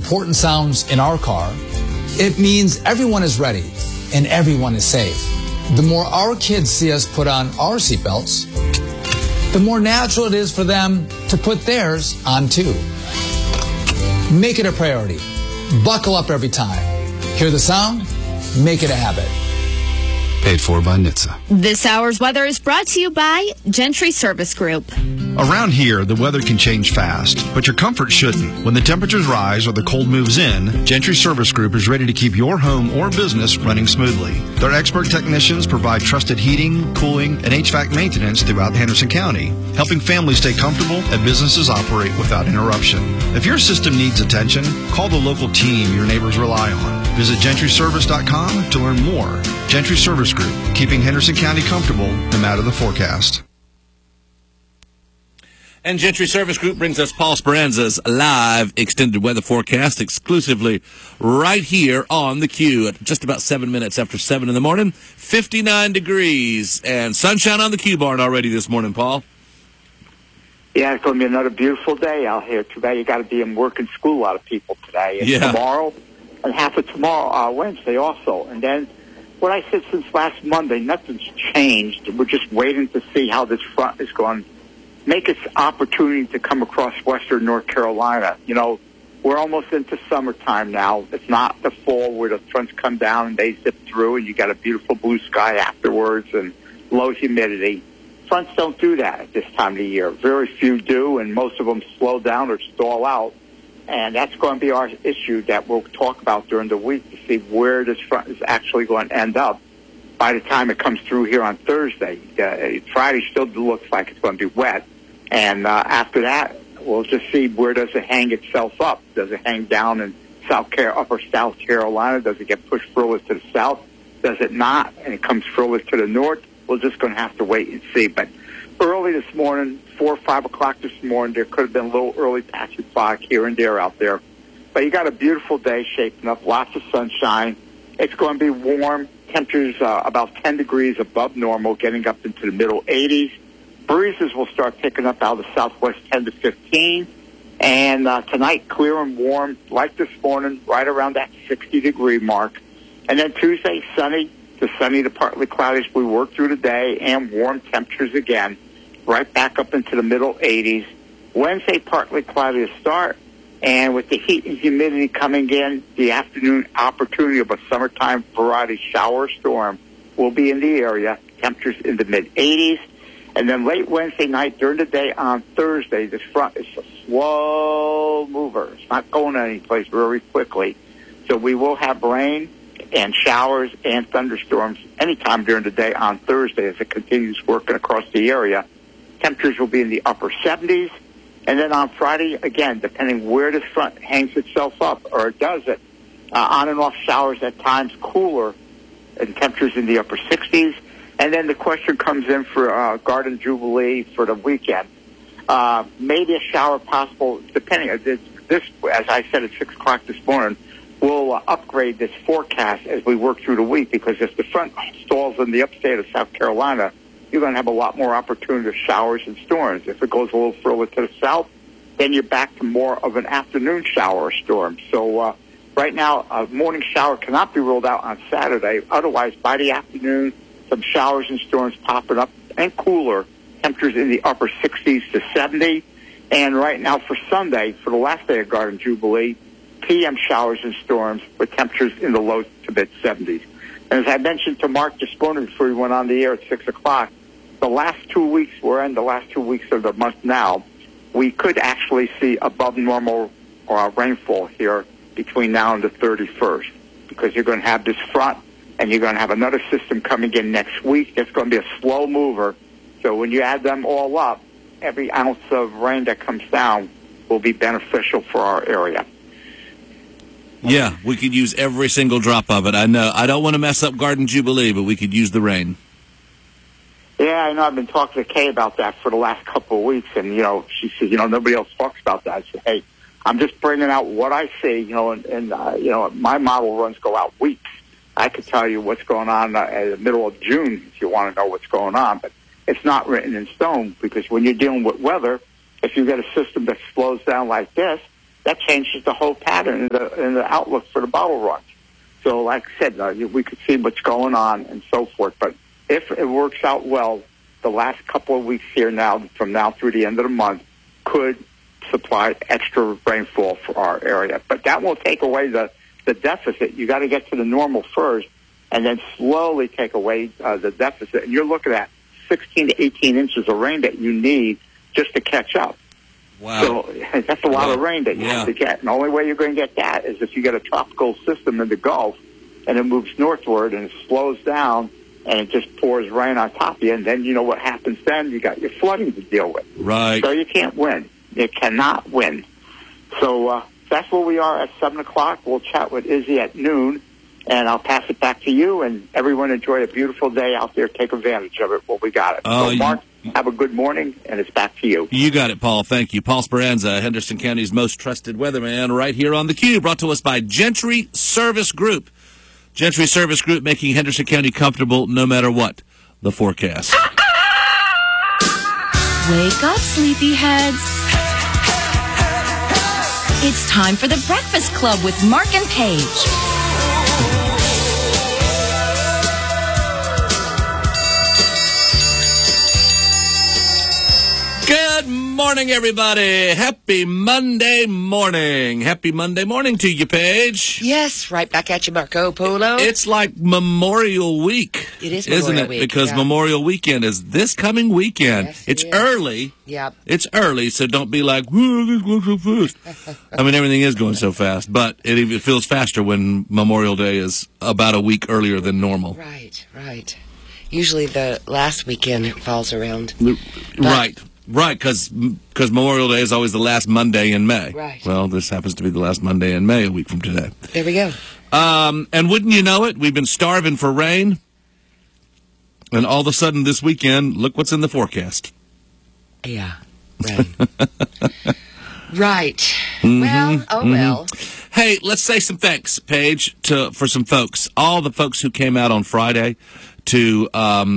important sounds in our car, it means everyone is ready and everyone is safe. The more our kids see us put on our seatbelts, the more natural it is for them to put theirs on too. Make it a priority. Buckle up every time. Hear the sound? Make it a habit. Paid for by NHTSA. This hour's weather is brought to you by Gentry Service Group. Around here, the weather can change fast, but your comfort shouldn't. When the temperatures rise or the cold moves in, Gentry Service Group is ready to keep your home or business running smoothly. Their expert technicians provide trusted heating, cooling, and HVAC maintenance throughout Henderson County, helping families stay comfortable and businesses operate without interruption. If your system needs attention, call the local team your neighbors rely on. Visit gentryservice.com to learn more. Gentry Service Group, keeping Henderson County comfortable no matter the forecast. And Gentry Service Group brings us Paul Speranza's live extended weather forecast exclusively right here on the Q at just about 7 minutes after 7 in the morning. 59 degrees and sunshine on the Q barn already this morning, Paul. Yeah, it's going to be another beautiful day out here. Too bad you got to be in work and school, a lot of people today. And tomorrow, and half of tomorrow, Wednesday also. And then what I said since last Monday, nothing's changed. We're just waiting to see how this front is going to make its opportunity to come across western North Carolina. You know, we're almost into summertime now. It's not the fall where the fronts come down and they zip through and you got a beautiful blue sky afterwards and low humidity. Fronts don't do that at this time of the year. Very few do, and most of them slow down or stall out. And that's going to be our issue that we'll talk about during the week to see where this front is actually going to end up by the time it comes through here on Thursday. Friday still looks like it's going to be wet. And after that, we'll just see where does it hang itself up. Does it hang down in upper South Carolina? Does it get pushed forward to the south? Does it not? And it comes forward to the north? We're just going to have to wait and see. But early this morning, 4 or 5 o'clock this morning, there could have been a little early patchy fog here and there out there. But you got a beautiful day shaping up, lots of sunshine. It's going to be warm. Temperatures about 10 degrees above normal, getting up into the middle 80s. Breezes will start picking up out of the southwest 10 to 15. And tonight, clear and warm, like this morning, right around that 60-degree mark. And then Tuesday, sunny to partly cloudy as we work through the day, and warm temperatures again, right back up into the middle 80s. Wednesday, partly cloudy to start, and with the heat and humidity coming in, the afternoon opportunity of a summertime variety shower storm will be in the area, temperatures in the mid-80s. And then late Wednesday night during the day on Thursday, this front is a slow mover. It's not going anyplace very quickly. So we will have rain and showers and thunderstorms anytime during the day on Thursday as it continues working across the area. Temperatures will be in the upper 70s. And then on Friday, again, depending where this front hangs itself up, or it does it, on and off showers at times cooler, and temperatures in the upper 60s. And then the question comes in for Garden Jubilee for the weekend. Maybe a shower possible, depending. This, as I said at 6 o'clock this morning, we'll upgrade this forecast as we work through the week, because if the front stalls in the upstate of South Carolina, you're going to have a lot more opportunity of showers and storms. If it goes a little further to the south, then you're back to more of an afternoon shower or storm. So right now, a morning shower cannot be ruled out on Saturday. Otherwise, by the afternoon, some showers and storms popping up and cooler. Temperatures in the upper 60s to 70. And right now for Sunday, for the last day of Garden Jubilee, PM showers and storms with temperatures in the low to mid-70s. And as I mentioned to Mark this morning before we went on the air at 6 o'clock, the last 2 weeks, we're in the last 2 weeks of the month now, we could actually see above normal rainfall here between now and the 31st, because you're going to have this front and you're going to have another system coming in next week. It's going to be a slow mover. So when you add them all up, every ounce of rain that comes down will be beneficial for our area. Yeah, we could use every single drop of it. I know. I don't want to mess up Garden Jubilee, but we could use the rain. Yeah, I know. I've been talking to Kay about that for the last couple of weeks, and, you know, she says, you know, nobody else talks about that. I said, hey, I'm just bringing out what I see, you know, and you know, my model runs go out weeks. I could tell you what's going on in the middle of June if you want to know what's going on, but it's not written in stone, because when you're dealing with weather, if you get a system that slows down like this, that changes the whole pattern in the outlook for the bottle runs. So, like I said, we could see what's going on and so forth. But if it works out well, the last couple of weeks here now, from now through the end of the month, could supply extra rainfall for our area. But that won't take away the deficit. You got to get to the normal first, and then slowly take away the deficit. And you're looking at 16 to 18 inches of rain that you need just to catch up. Wow. So that's a lot of rain that you have to get. And the only way you're going to get that is if you get a tropical system in the Gulf and it moves northward and it slows down and it just pours rain on top of you. And then you know what happens then? You got your flooding to deal with. Right. So you can't win. You cannot win. So that's where we are at 7 o'clock. We'll chat with Izzy at noon. And I'll pass it back to you, and everyone enjoy a beautiful day out there. Take advantage of it while we got it. So, Mark, have a good morning, and it's back to you. You got it, Paul. Thank you. Paul Speranza, Henderson County's most trusted weatherman, right here on theCUBE, brought to us by Gentry Service Group. Gentry Service Group, making Henderson County comfortable no matter what the forecast. Wake up, sleepyheads. It's time for the Breakfast Club with Mark and Paige. Good morning, everybody. Happy Monday morning. Happy Monday morning to you, Paige. Yes, right back at you, Marco Polo. It's like Memorial Week. It is Memorial isn't it? Week, Because yeah. Memorial Weekend is this coming weekend. Yes, it's it is. early. Yep. It's early, so don't be like, "Whoa, this goes so fast." I mean, everything is going so fast, but it feels faster when Memorial Day is about a week earlier than normal. Right, right. Usually the last weekend it falls around. Right, because Memorial Day is always the last Monday in May. Right. Well, this happens to be the last Monday in May, a week from today. There we go. And wouldn't you know it, we've been starving for rain, and all of a sudden this weekend, look what's in the forecast. Yeah, right. Right. Well, well. Hey, let's say some thanks, Paige, for some folks. All the folks who came out on Friday to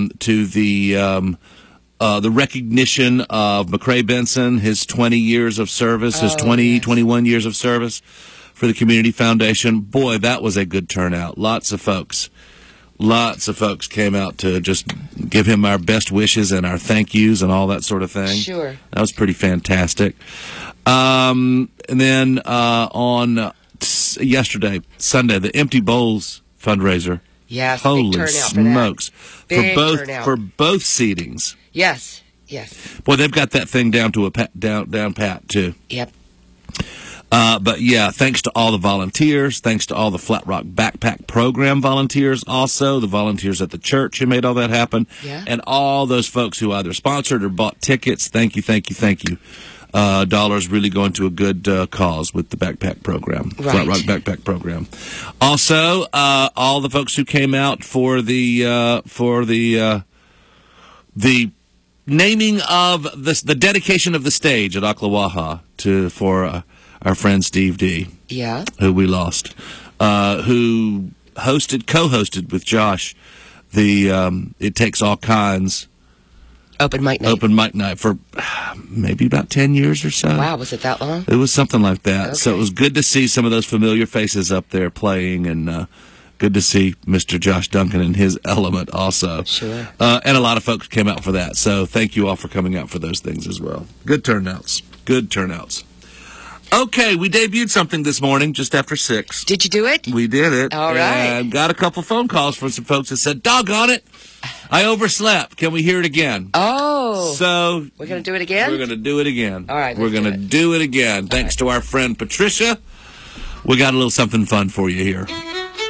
the recognition of McCrae Benson, his 20 years of service, his 21 years of service for the Community Foundation. Boy, that was a good turnout. Lots of folks came out to just give him our best wishes and our thank yous and all that sort of thing. Sure. That was pretty fantastic. And then on yesterday, Sunday, the Empty Bowls fundraiser. Yes, holy big turnout smokes. Big for turnout. both seatings. Yes, yes. Boy, they've got that thing down to down pat too. Yep. But yeah, thanks to all the volunteers, thanks to all the Flat Rock Backpack Program volunteers, also the volunteers at the church who made all that happen, and all those folks who either sponsored or bought tickets. Thank you. Dollars really going to a good cause with the backpack program, Flat Rock Backpack Program. Also, all the folks who came out for the naming of the dedication of the stage at Ocklawaha for our friend Steve D. Yeah. Who we lost, who co-hosted with Josh the It Takes All Kinds Open mic night for maybe about 10 years or so. Wow, was it that long? It was something like that. Okay. So it was good to see some of those familiar faces up there playing, and good to see Mr. Josh Duncan in his element also. Sure. And a lot of folks came out for that. So thank you all for coming out for those things as well. Good turnouts. Okay, we debuted something this morning just after 6. Did you do it? We did it. All right. And got a couple phone calls from some folks that said, doggone it, I overslept. Can we hear it again? Oh. So we're going to do it again? We're going to do it again. All right. We're going to do it again. Thanks to our friend Patricia. We got a little something fun for you here.